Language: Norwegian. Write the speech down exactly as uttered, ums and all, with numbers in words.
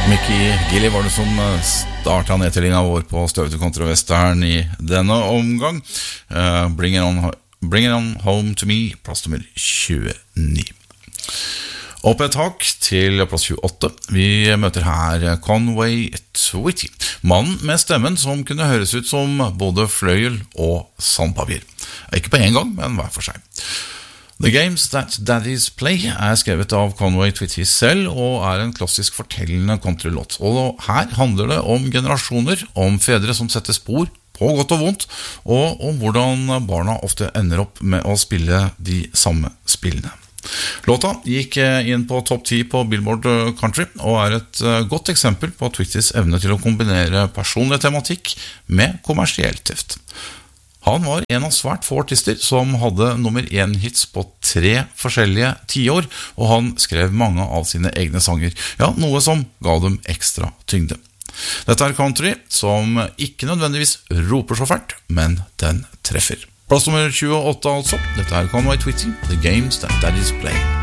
Mickey Gilly var det som startet nedtellingen vår på Støvete kontra Western i denne omgang. uh, Bring it on, Bring it on Home to Me, plass nummer tjueni. Opp et tak til plass tjueåtte. Vi møter her Conway Twitty, mannen med stemmen som kunne høres ut som både fløyel og sandpapir. Ikke på en gang, men hver for seg. The Games That Daddies Play er skrevet av Conway Twitty selv og er en klassisk fortellende countrylåt. Og her handler det om generasjoner, om fedre som setter spor på godt og vondt, og om hvordan barna ofte ender opp med å spille de samme spillene. Låta gikk inn på topp ti på Billboard Country og er et godt eksempel på Twittys evne til å kombinere personlig tematikk med kommersiell teft. Han var en av svært få artister som hadde nummer én hits på tre forskjellige tiår, og han skrev mange av sine egne sanger, ja, noe som ga dem ekstra tyngde. Dette er country som ikke nødvendigvis roper så fælt, men den treffer. Plass nummer tjueåtte altså, dette er Conway Twitty, The Games That Daddies Play.